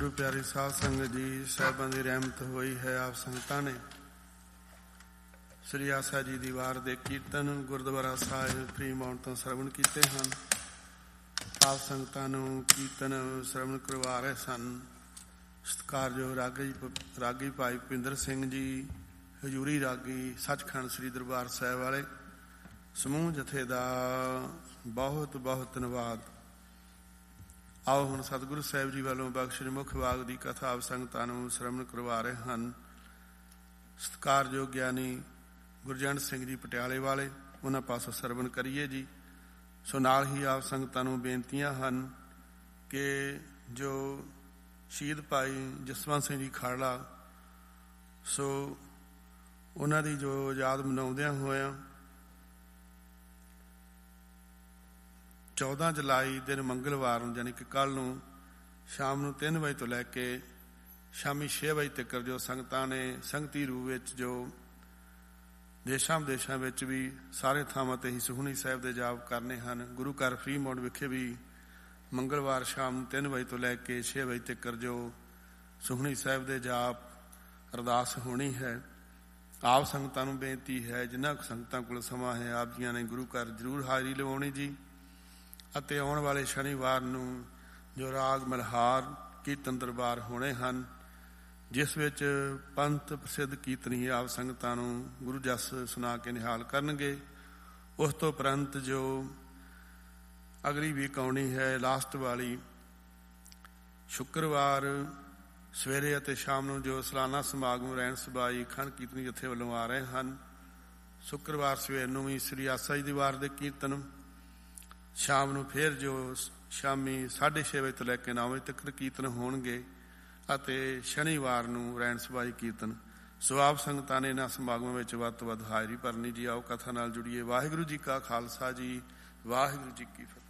ਗੁਰੂ ਪਿਆਰੀ ਸਾਧ ਸੰਗਤ ਜੀ, ਸਾਹਿਬਾਂ ਦੀ ਰਹਿਮਤ ਹੋਈ ਹੈ। ਆਪ ਸੰਗਤਾਂ ਨੇ ਸ੍ਰੀ ਆਸਾ ਜੀ ਦੀ ਵਾਰ ਦੇ ਕੀਰਤਨ ਗੁਰਦੁਆਰਾ ਸਾਹਿਬ ਫਰੀਮਾਉਂਟ ਤੋਂ ਸਰਵਣ ਕੀਤੇ ਹਨ। ਆਪ ਸੰਗਤਾਂ ਨੂੰ ਕੀਰਤਨ ਸਰਵਣ ਕਰਵਾ ਰਹੇ ਸਨ ਸਤਿਕਾਰਯੋਗ ਰਾਗੀ ਭਾਈ ਭੁਪਿੰਦਰ ਸਿੰਘ ਜੀ, ਹਜ਼ੂਰੀ ਰਾਗੀ ਸੱਚਖੰਡ ਸ੍ਰੀ ਦਰਬਾਰ ਸਾਹਿਬ ਵਾਲੇ ਸਮੂਹ ਜਥੇ ਦਾ ਬਹੁਤ ਬਹੁਤ ਧੰਨਵਾਦ। ਆਓ ਹੁਣ ਸਤਿਗੁਰੂ ਸਾਹਿਬ ਜੀ ਵੱਲੋਂ ਬਖਸ਼ਿਸ਼ ਮੁੱਖ ਵਾਗ ਦੀ ਕਥਾ ਆਪ ਸੰਗਤਾਂ ਨੂੰ ਸਰਵਣ ਕਰਵਾ ਰਹੇ ਹਨ। ਸਤਿਕਾਰਯੋਗ ਗਿਆਨੀ ਗੁਰਜੰਟ ਸਿੰਘ ਜੀ ਪਟਿਆਲੇ ਵਾਲੇ, ਉਹਨਾਂ ਪਾਸੋਂ ਸਰਵਣ ਕਰੀਏ ਜੀ। ਸੋ ਨਾਲ ਹੀ ਆਪ ਸੰਗਤਾਂ ਨੂੰ ਬੇਨਤੀਆਂ ਹਨ ਕਿ ਜੋ ਸ਼ਹੀਦ ਭਾਈ ਜਸਵੰਤ ਸਿੰਘ ਜੀ ਖਾਲੜਾ, ਸੋ ਉਹਨਾਂ ਦੀ ਜੋ ਯਾਦ ਮਨਾਉਂਦਿਆਂ ਹੋਇਆਂ 14 ਜੁਲਾਈ ਦਿਨ ਮੰਗਲਵਾਰ ਨੂੰ, ਯਾਨੀ ਕਿ ਕੱਲ੍ਹ ਨੂੰ ਸ਼ਾਮ ਨੂੰ 3 ਵਜੇ ਤੋਂ ਲੈ ਕੇ ਸ਼ਾਮੀ 6 ਵਜੇ ਤੱਕ ਜੋ ਸੰਗਤਾਂ ਨੇ ਸੰਗਤੀ ਰੂਪ ਵਿੱਚ ਜੋ ਦੇਸ਼ਾਂ ਵਿਦੇਸ਼ਾਂ ਵਿੱਚ ਵੀ ਸਾਰੇ ਥਾਵਾਂ 'ਤੇ ਹੀ ਸੁਖਮਨੀ ਸਾਹਿਬ ਦੇ ਜਾਪ ਕਰਨੇ ਹਨ। ਗੁਰੂ ਘਰ ਫਰੀਮਾਉਂਟ ਵਿਖੇ ਵੀ ਮੰਗਲਵਾਰ ਸ਼ਾਮ ਨੂੰ 3 ਵਜੇ ਤੋਂ ਲੈ ਕੇ 6 ਵਜੇ ਤੱਕ ਜੋ ਸੁਖਮਨੀ ਸਾਹਿਬ ਦੇ ਜਾਪ ਅਰਦਾਸ ਹੋਣੀ ਹੈ। ਆਪ ਸੰਗਤਾਂ ਨੂੰ ਬੇਨਤੀ ਹੈ, ਜਿਨ੍ਹਾਂ ਕੁ ਸੰਗਤਾਂ ਕੋਲ ਸਮਾਂ ਹੈ, ਆਪ ਜੀਆਂ ਨੇ ਗੁਰੂ ਘਰ ਜ਼ਰੂਰ ਹਾਜ਼ਰੀ ਲਵਾਉਣੀ ਜੀ। ਅਤੇ ਆਉਣ ਵਾਲੇ ਸ਼ਨੀਵਾਰ ਨੂੰ ਜੋ ਰਾਗ ਮਲਹਾਰ ਕੀਰਤਨ ਦਰਬਾਰ ਹੋਣੇ ਹਨ, ਜਿਸ ਵਿੱਚ ਪੰਥ ਪ੍ਰਸਿੱਧ ਕੀਰਤਨੀ ਆਪ ਸੰਗਤਾਂ ਨੂੰ ਗੁਰੂ ਜਸ ਸੁਣਾ ਕੇ ਨਿਹਾਲ ਕਰਨਗੇ। ਉਸ ਤੋਂ ਉਪਰੰਤ ਜੋ ਅਗਲੀ ਵੀਕ ਆਉਣੀ ਹੈ, ਲਾਸਟ ਵਾਲੀ ਸ਼ੁੱਕਰਵਾਰ ਸਵੇਰੇ ਅਤੇ ਸ਼ਾਮ ਨੂੰ ਜੋ ਸਾਲਾਨਾ ਸਮਾਗਮ ਰਹਿਣ ਸਬਾਈ ਅਖੰਡ ਕੀਰਤਨੀ ਜਥੇ ਵੱਲੋਂ ਆ ਰਹੇ ਹਨ। ਸ਼ੁੱਕਰਵਾਰ ਸਵੇਰ ਨੂੰ ਵੀ ਸ੍ਰੀ ਆਸਾ ਜੀ ਦੀ ਵਾਰ ਦੇ ਕੀਰਤਨ, ਸ਼ਾਮ ਨੂੰ ਫਿਰ ਜੋ ਸ਼ਾਮੀ 6:30 ਵਜੇ ਤੋਂ ਲੈ ਕੇ 9 ਵਜੇ ਤੱਕ ਕੀਰਤਨ ਹੋਣਗੇ ਅਤੇ ਸ਼ਨੀਵਾਰ ਨੂੰ ਰਹਿਣ ਸਬਾਈ ਕੀਰਤਨ। ਸੋ ਆਪ ਸੰਗਤਾਂ ਨੇ ਇਹਨਾਂ ਸਮਾਗਮਾਂ ਵਿੱਚ ਵੱਧ ਤੋਂ ਵੱਧ ਹਾਜ਼ਰੀ ਭਰਨੀ ਜੀ। ਆਓ ਕਥਾ ਨਾਲ ਜੁੜੀਏ। ਵਾਹਿਗੁਰੂ ਜੀ ਕਾ ਖਾਲਸਾ ਜੀ, ਵਾਹਿਗੁਰੂ ਜੀ ਕੀ ਫਤਿਹ।